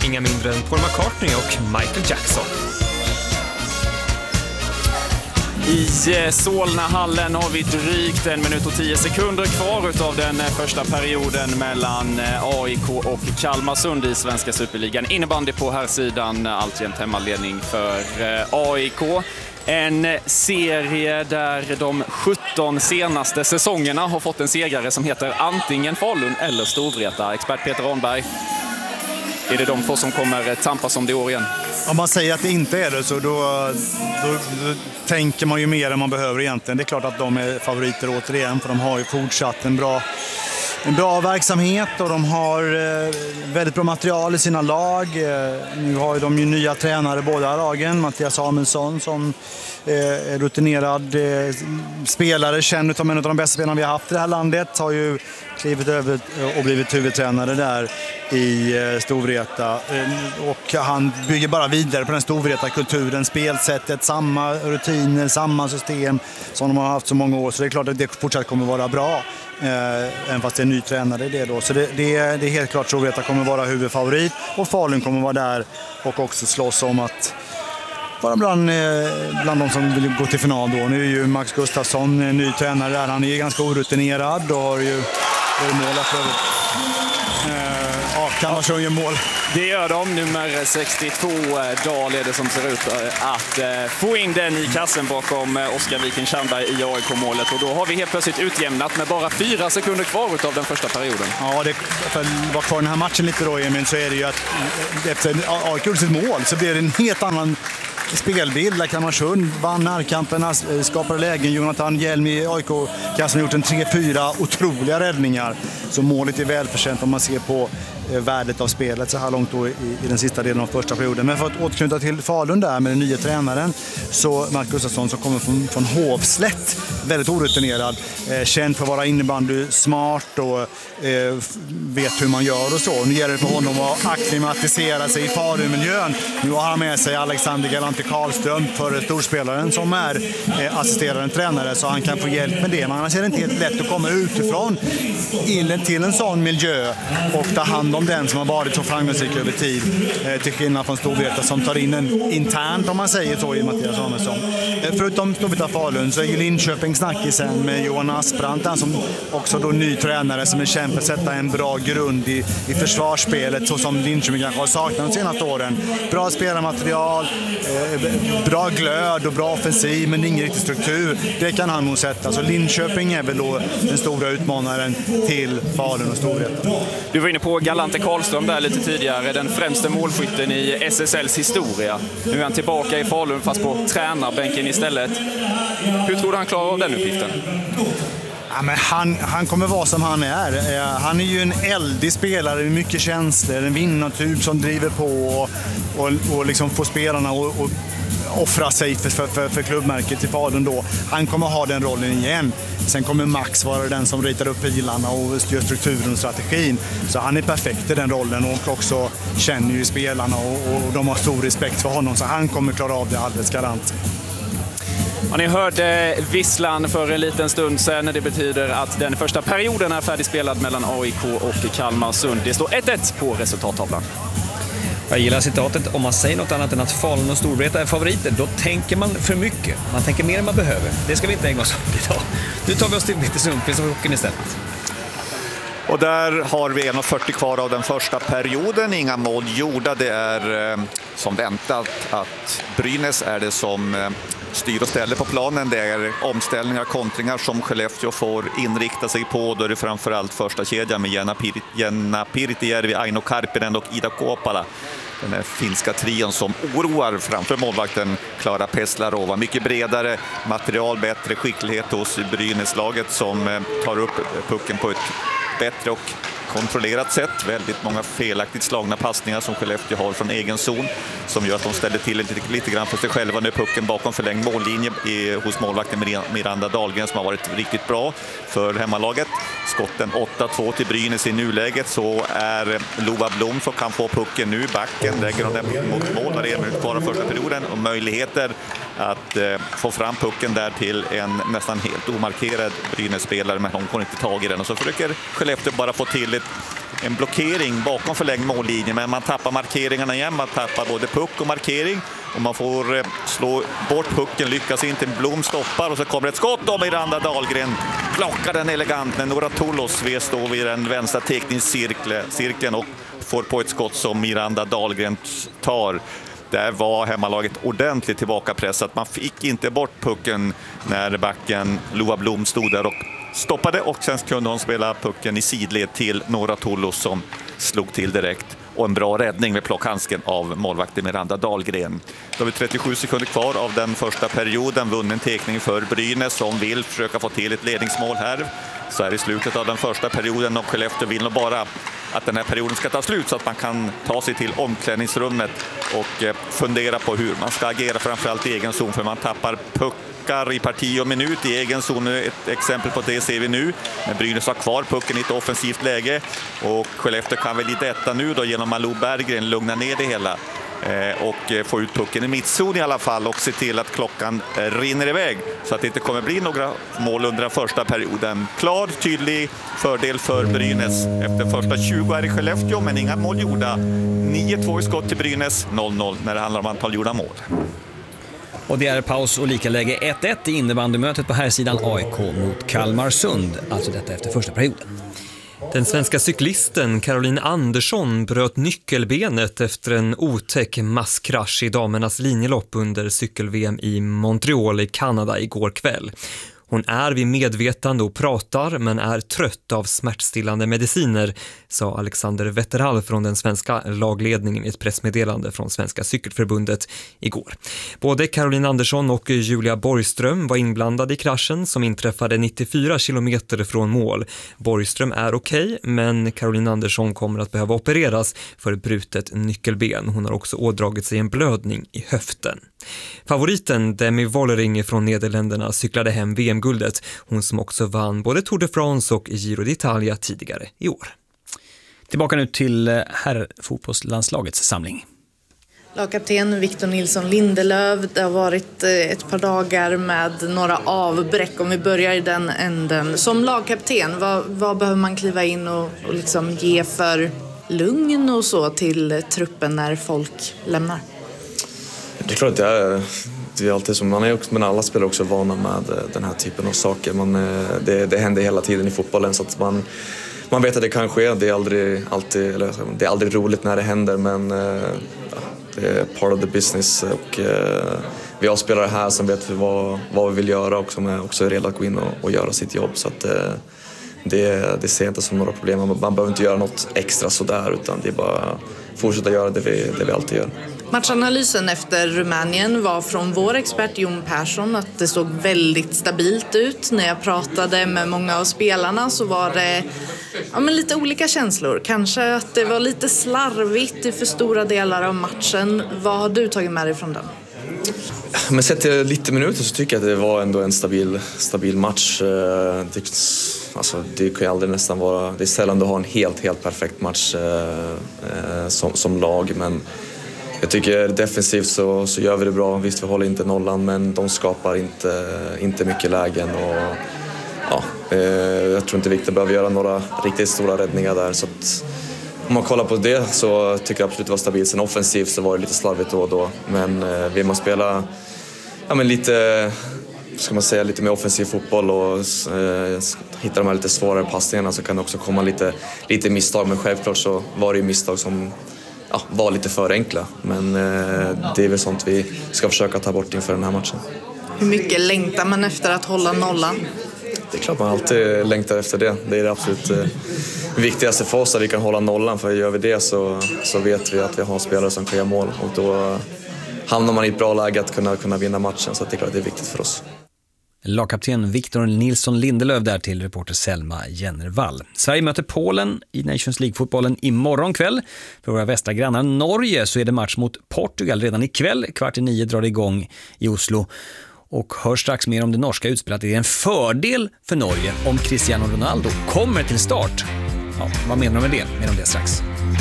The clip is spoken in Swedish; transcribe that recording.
med inga mindre än Paul McCartney och Michael Jackson. I Solnahallen har vi drygt 1 minut och 10 sekunder kvar utav den första perioden mellan AIK och Kalmarsund i Svenska Superligan. Innebandy på här sidan, alltjämt hemmaledning för AIK. En serie där de 17 senaste säsongerna har fått en segrare som heter antingen Falun eller Storvreta. Expert Peter Ronberg, är det de två som kommer tampas om det år igen? Om man säger att det inte är det så då tänker man ju mer än man behöver egentligen. Det är klart att de är favoriter återigen, för de har ju fortsatt en bra verksamhet och de har väldigt bra material i sina lag. Nu har de ju nya tränare båda lagen. Mattias Samuelsson som är rutinerad spelare, känd som en av de bästa spelarna vi har haft i det här landet, har ju klivit över och blivit huvudtränare där i Storvreta. Och han bygger bara vidare på den Storvreta-kulturen, spelsättet, samma rutiner, samma system som de har haft så många år. Så det är klart att det fortsatt kommer vara bra. Även fast det är en ny tränare i det då. Så det är helt klart att Storvreta kommer vara huvudfavorit och Falun kommer vara där och också slåss om att vara bland de som vill gå till final då. Nu är ju Max Gustafsson ny tränare där. Han är ganska orutinerad och har ju mål för Kalmarsund gör mål. Det gör de. Nummer 62 Dahl är det som ser ut att få in den i kassen bakom Oskar Viken Tjernberg i AIK-målet. Och då har vi helt plötsligt utjämnat med bara 4 sekunder kvar av den första perioden. Ja, för att vara kvar den här matchen lite då, Emil, så är det ju att efter AIK gjorde sitt mål så blir det en helt annan spelbild. Där Kalmarsund vann närkamperna, skapade lägen. Jonathan Hjelm i AIK-kassen har gjort en 3-4 otroliga räddningar. Så målet är välförtjänt om man ser på värdet av spelet så här långt då i den sista delen av första perioden. Men för att återknyta till Falun där med den nya tränaren, så Max Gustafsson som kommer från Hovslätt, väldigt orutinerad, känd för att vara innebandy smart och vet hur man gör och så. Nu gäller det för honom att akklimatisera sig i Falun-miljön. Nu har han med sig Alexander Galante Karlström, för storspelaren som är assisterande tränare, så han kan få hjälp med det. Men annars är det inte helt lätt att komma utifrån in till en sån miljö och ta hand om den som har varit så framgångsrik över tid, till skillnad från Storvreta som tar in en internt, om man säger så, i Mattias Samuelsson. Förutom Storvreta Falun så är ju Linköping snackisen med Johan Asprant, han som också då ny tränare som är känd för att sätta en bra grund i försvarsspelet, så som Linköping kanske har saknat de senaste åren. Bra spelarmaterial, bra glöd och bra offensiv, men ingen riktig struktur. Det kan han nog sätta. Så Linköping är väl då den stora utmanaren till Falun och Storvreta. Du var inne på Galante Karlström där lite tidigare, den främsta målskytten i SSLs historia. Nu är han tillbaka i Falun fast på tränarbänken istället. Hur tror du han klarar av den uppgiften? Ja, men han kommer vara som han är. Han är ju en eldig spelare med mycket känslor, en vinnartyp som driver på och liksom får spelarna och offra sig för klubbmärket i Falun då. Han kommer ha den rollen igen. Sen kommer Max vara den som ritar upp pilarna och styr strukturen och strategin. Så han är perfekt i den rollen och också känner ju spelarna och de har stor respekt för honom. Så han kommer klara av det alldeles garant. Ja, ni hörde visslan för en liten stund sedan. Det betyder att den första perioden är färdigspelad mellan AIK och Kalmarsund. Det står 1-1 på resultattavlan. Jag gillar citatet, om man säger något annat än att Falun och Storvreta är favoriter, då tänker man för mycket. Man tänker mer än man behöver. Det ska vi inte ägna oss åt idag. Nu tar vi oss till lite Sundqvist och hockeyn istället. Och där har vi 1:40 kvar av den första perioden. Inga mål gjorda. Det är som väntat att Brynäs är det som styr och ställer på planen. Det är omställningar, kontringar som Skellefteå får inrikta sig på. Då är det framförallt första kedjan med Jenna Pirtijärvi, Aino Karpinen och Ida Kuopala. Den här finska trion som oroar framför målvakten Klara Peslarova. Mycket bredare, material, bättre skicklighet hos Brynäslaget som tar upp pucken på ett bättre och kontrollerat sätt. Väldigt många felaktigt slagna passningar som Skellefteå har från egen zon som gör att de ställer till lite grann för sig själva. Nu pucken bakom förlängd mållinje hos målvakten Miranda Dahlgren som har varit riktigt bra för hemmalaget. Skotten 8-2 till Brynäs i nuläget, så är Lova Blom som kan få pucken nu i backen. Lägger de den mot mål när det är minut kvar av första perioden och möjligheter att få fram pucken där till en nästan helt omarkerad Brynäs-spelare, men hon får inte tag i den. Och så försöker Skellefteå bara få till ett en blockering bakom förlängd mållinje, men man tappar markeringarna igen. Man tappar både puck och markering och man får slå bort pucken, lyckas inte. Blom stoppar och så kommer ett skott av Miranda Dahlgren. Plockar den elegant när Nora Tullos står vid den vänstra teckningscirkeln och får på ett skott som Miranda Dahlgren tar. Där var hemmalaget ordentligt tillbakapressat. Man fick inte bort pucken när backen Loa Blom stod där och stoppade. Och sen kunde hon spela pucken i sidled till Nora Tullos som slog till direkt. Och en bra räddning med plockhandsken av målvakten Miranda Dahlgren. Då har vi 37 sekunder kvar av den första perioden. Vunnen tekning för Brynäs som vill försöka få till ett ledningsmål här. Så här i slutet av den första perioden, och Skellefteå vill nog bara att den här perioden ska ta slut så att man kan ta sig till omklädningsrummet och fundera på hur man ska agera, framförallt i egen zon, för man tappar puckar i parti och minut i egen zon. Ett exempel på det ser vi nu när Brynäs har kvar pucken i ett offensivt läge, och Skellefteå kan väl i detta nu då genom Malou Berggren lugna ner det hela och få ut pucken i mittzon i alla fall och se till att klockan rinner iväg så att det inte kommer bli några mål under den första perioden. Klar, tydlig fördel för Brynäs efter första 20 här i Skellefteå, men inga mål gjorda. 9-2 i skott till Brynäs, 0-0 när det handlar om antal gjorda mål. Och det är paus och lika läge 1-1 i innebandymötet på här sidan AIK mot Kalmarsund, alltså detta efter första perioden. Den svenska cyklisten Caroline Andersson bröt nyckelbenet efter en otäck masskrasch i damernas linjelopp under cykel-VM i Montreal i Kanada igår kväll. Hon är vid medvetande och pratar men är trött av smärtstillande mediciner, sa Alexander Wetterhall från den svenska lagledningen i ett pressmeddelande från Svenska cykelförbundet igår. Både Caroline Andersson och Julia Borgström var inblandade i kraschen som inträffade 94 kilometer från mål. Borgström är okej, men Caroline Andersson kommer att behöva opereras för brutet nyckelben. Hon har också ådragit sig en blödning i höften. Favoriten Demi Vollering från Nederländerna cyklade hem VM-guldet. Hon som också vann både Tour de France och Giro d'Italia tidigare i år. Tillbaka nu till herrfotbollslandslagets samling. Lagkapten Victor Nilsson Lindelöf, det har varit ett par dagar med några avbräck. Om vi börjar i den änden. Som lagkapten, vad behöver man kliva in och liksom ge för lugn och så till truppen när folk lämnar? Det är klart att det är alltid som man är, men alla spelar också vana med den här typen av saker. Det händer hela tiden i fotbollen, så att man vet att det kan ske. Det är aldrig roligt när det händer, men det är part of the business. Och vi har spelare här som vet vad vi vill göra och som är också redo att gå in och göra sitt jobb. Så att det ser jag inte som några problem. Man behöver inte göra något extra sådär, utan det är bara fortsätta göra det vi alltid gör. Matchanalysen efter Rumänien var från vår expert Jon Persson att det såg väldigt stabilt ut. När jag pratade med många av spelarna så var det lite olika känslor. Kanske att det var lite slarvigt i för stora delar av matchen. Vad har du tagit med dig från den? Men sett till lite minuter så tycker jag att det var ändå en stabil match. Det kan ju aldrig nästan vara... Det är sällan du har en helt perfekt match som lag, men jag tycker defensivt så gör vi det bra. Visst, vi håller inte nollan, men de skapar inte mycket lägen. Och, jag tror inte Victor behöver göra några riktigt stora räddningar där. Så att, om man kollar på det så tycker jag absolut det var stabilt. Sen offensivt så var det lite slarvigt då. Men vill man spela lite, ska man säga, lite mer offensiv fotboll och hitta de här lite svårare passningarna, så kan det också komma lite misstag. Men självklart så var det ju misstag som var lite för enkla, men det är väl sånt vi ska försöka ta bort inför den här matchen. Hur mycket längtar man efter att hålla nollan? Det är klart man alltid längtar efter det. Det är det absolut viktigaste för oss, att vi kan hålla nollan, för gör vi det så vet vi att vi har spelare som kan göra mål, och då hamnar man i ett bra läge att kunna vinna matchen, så det är klart det är viktigt för oss. Lagkapten Victor Nilsson Lindelöf där till reporter Selma Jennervall. Sverige möter Polen i Nations League-fotbollen imorgon kväll. För våra västra grannar Norge så är det match mot Portugal redan ikväll. 8:45 drar det igång i Oslo. Och hör strax mer om det norska utspelet. Det är en fördel för Norge om Cristiano Ronaldo kommer till start. Ja, vad menar de med det? Mer om det strax.